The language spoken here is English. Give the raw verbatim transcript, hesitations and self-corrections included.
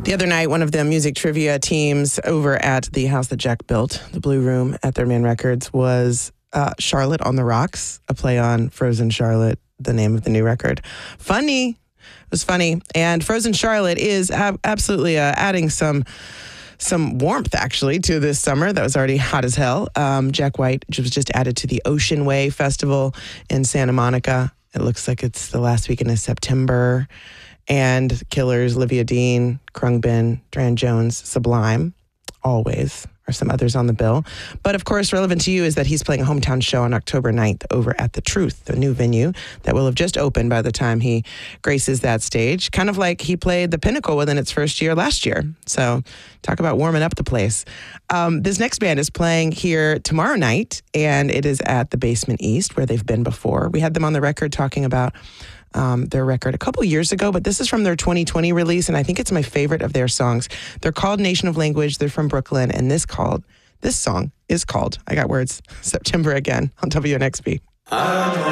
The other night, one of the music trivia teams over at the house that Jack built, the Blue Room at Third Man Records, was uh, Charlotte on the Rocks, a play on Frozen Charlotte, the name of the new record. Funny. It was funny. And Frozen Charlotte is ab- absolutely uh, adding some some warmth, actually, to this summer that was already hot as hell. Um, Jack White was just added to the Ocean Way Festival in Santa Monica. It looks like it's the last weekend of September. And Killers, Olivia Dean, Khruangbin, Dran Jones, Sublime, Always, are some others on the bill. But of course, relevant to you is that he's playing a hometown show on October ninth over at The Truth, the new venue that will have just opened by the time he graces that stage. Kind of like he played the Pinnacle within its first year last year. So talk about warming up the place. Um, this next band is playing here tomorrow night, and it is at the Basement East, where they've been before. We had them on the record talking about Um, their record a couple years ago, but this is from their twenty twenty release, and I think it's my favorite of their songs. They're called Nation of Language. They're from Brooklyn, and this called this song is called, I got words, September Again on W N X B.